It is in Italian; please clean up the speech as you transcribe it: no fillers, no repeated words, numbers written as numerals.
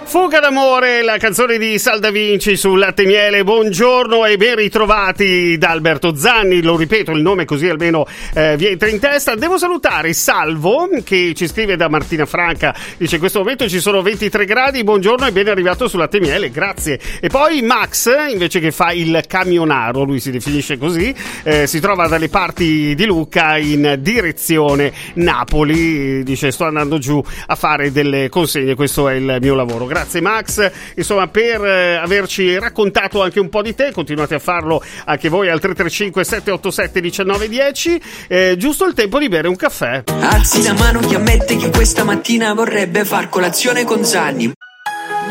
Fuga d'amore, la canzone di Sal Da Vinci su Latte e Miele. Buongiorno e ben ritrovati da Alberto Zanni, lo ripeto il nome così almeno vi entra in testa. Devo salutare Salvo che ci scrive da Martina Franca, dice in questo momento ci sono 23 gradi, buongiorno e ben arrivato su Latte e Miele, grazie. E poi Max invece che fa il camionaro, lui si definisce così, si trova dalle parti di Lucca in direzione Napoli, dice sto andando giù a fare delle consegne, questo è il mio lavoro. Grazie Max, insomma, per averci raccontato anche un po' di te. Continuate a farlo anche voi al 335 787 1910. Giusto il tempo di bere un caffè. Alzi la mano chi ammette che questa mattina vorrebbe far colazione con Zanni.